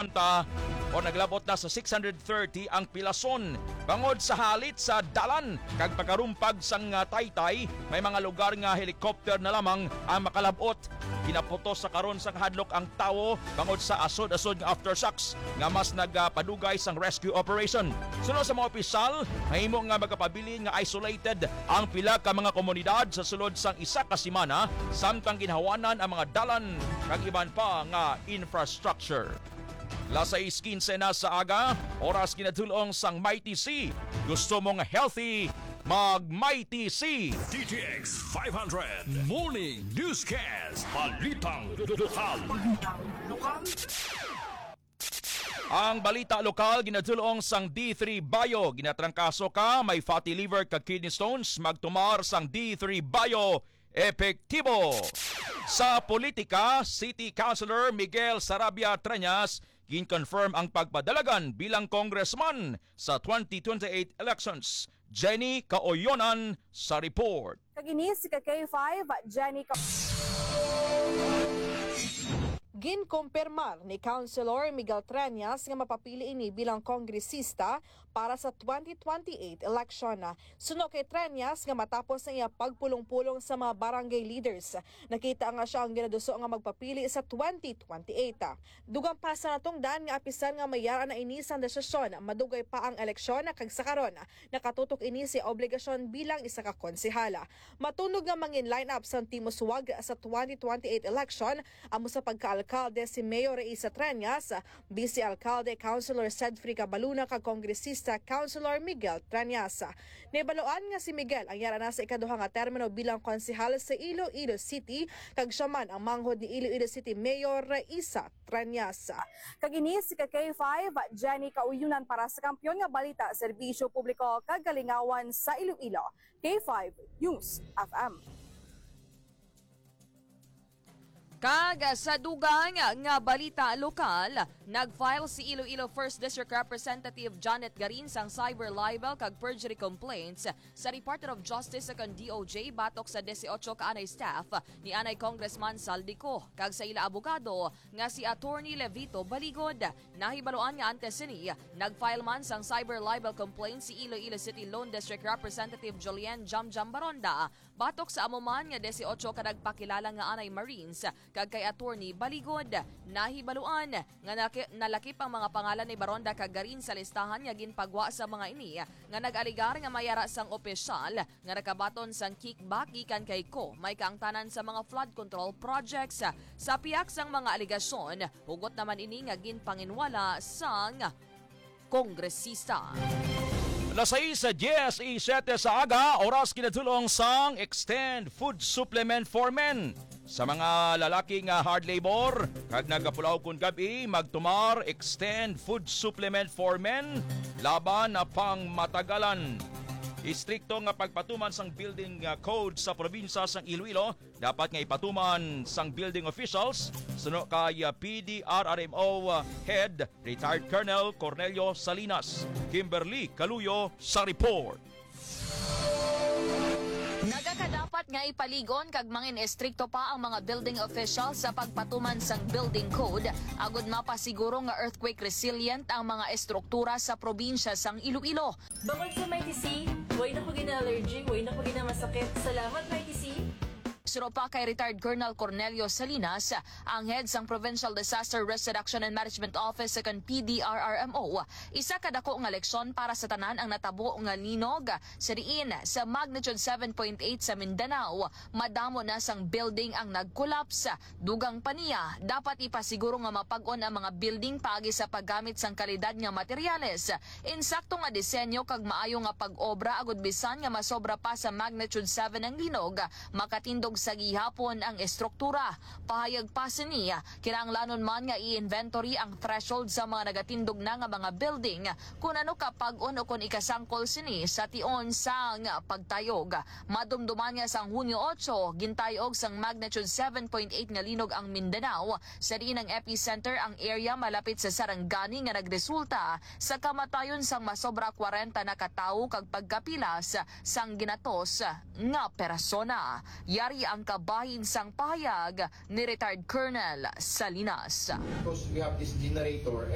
o naglabot na sa 630 ang pilason. Bangod sa halit sa dalan kag pagkarumpag sang taytay, may mga lugar nga helicopter na lamang ang makalabot. Ginaputos sa karon sa kahadlok ang tawo bangod sa asod-asod nga aftershocks nga mas nagpadugay sang rescue operation. Sunod sa mga opisyal, mahimo nga magapabili nga isolated ang pila ka mga komunidad sa sulod sang isa ka semana samtang ginhawanan ang mga dalan kag iban pa nga infrastructure. Las 6:15 na sa aga, oras kinatulong sang Mighty C. Gusto mong healthy, mag Mighty C. DTX 500 Morning Newscast. Balitang lokal. Ang balita lokal ginadulong sang D3 Bio. Ginatrangkaso ka, may fatty liver kag kidney stones, magtumar sang D3 Bio epektibo. Sa politika, City Councilor Miguel Sarabia Treñas gin-confirm ang pagpadalagan bilang congressman sa 2028 elections. Jenny Kaoyonan sa report. Kaginis ka K5, Jenny Ginkumpirmar ni Councilor Miguel Treñas nga mapapili ini bilang kongresista para sa 2028 election. Suno kay Treñas nga matapos na iya pagpulong-pulong sa mga barangay leaders, nakita nga siya ang ginaduso nga magpapili sa 2028. Dugang pa sa natong daan nga apisan nga mayara na inisang desisyon, madugay pa ang eleksyon kag sa karon nakatutok ini si obligasyon bilang isa ka konsehala. Matunog nga mangin lineup sa Timuswag sa 2028 election amo sa pagka-alkalde si Mayor Isa Treñas, Vice Alkalde Councilor Cedfrey Cabaluna kag Kongresista Councilor Miguel Treñas. Nibaloan nga si Miguel ang yara na sa ikaduha nga termino bilang konsehal sa Iloilo City kag siya man ang manghod ni Iloilo City Mayor Isa Treñas. Kaginis ka K5, Jenny Kauyunan para sa Kampiyon nga Balita, Serbisyo Publiko kag Kalingawan sa Iloilo. K5 News FM. Kag sa dugang nga balita lokal, nag-file si Iloilo 1st District Representative Janet Garin sang cyber libel kag perjury complaints sa Department of Justice sa DOJ batok sa 18 ka anay staff ni anay Congressman Saldico kag sa ila abogado nga si Attorney Levito Baligod. Nahibaluan nga antes sini, nag-file man sang cyber libel complaint si Iloilo City Lone District Representative Julian Jamjam Baronda batok sa amuman nga 18 ka nagpakilala nga anay Marines kag kay Attorney Baligod. Nahibaluan nga nalakip ang mga pangalan ni Baronda kag Garin sa listahan nga ginpagwa sa mga ini nga nag-aligar nga mayara sang opisyal nga nakabaton sang kickback gikan kay Ko may kaangtanan sa mga flood control projects. Sa piyak sang mga aligasyon, hugot naman ini nga ginpanginwala sang kongresista. Alas 6:10 sa aga, oras kinatulong sang Extend Food Supplement for Men. Sa mga lalaki nga hard labor, kag nagapulaw kun gabi, magtumar Extend Food Supplement for Men, laban na pang matagalan. Istrikto nga pagpatuman sang building code sa probinsya sang Iloilo, dapat nga ipatuman sang building officials, suno kay PDRRMO Head, Retired Colonel Cornelio Salinas. Kimberly Caluyo sa report. Nagakadapat nga ipaligon kag mangin estrikto pa ang mga building officials sa pagpatuman sang building code agud mapasiguro nga earthquake resilient ang mga estruktura sa probinsya sang Iloilo. Bangod sa Mighty C, way na po gina-allergy, way na po gina-masakit. Salamat Mighty C. Suro pa kay Retired Colonel Cornelio Salinas, ang head sang Provincial Disaster Risk Reduction and Management Office sa PDRRMO. Isa kadako nga leksyon para sa tanan ang natabo nga linog sa diin sa magnitude 7.8 sa Mindanao. Madamo na sang building ang nag-collapse. Dugang paniya, dapat ipasiguro nga mapag-on ang mga building pagi sa paggamit sang kalidad nga materyales. Insakto nga disenyo kag maayo nga pag-obra agud bisan nga masobra pa sa magnitude 7 ang linog, makatindog sa gihapon ang estruktura. Pahayag pa siniya, kinahanglanon man nga i-inventory ang threshold sa mga nagatindog na nga mga building kung ano kapag-on o kung ikasangkol sini sa tion sang pagtayog. Madumduman nga sang Hunyo 8, gintayog sang magnitude 7.8 nga linog ang Mindanao. Sa rin ang epicenter ang area malapit sa Sarangani nga nagresulta sa kamatayon sang masobra 40 na katawo kag pagkapilas sang ginatos nga persona. Yari ang kabahin sang pahayag ni Retired Colonel Salinas. Because we have this generator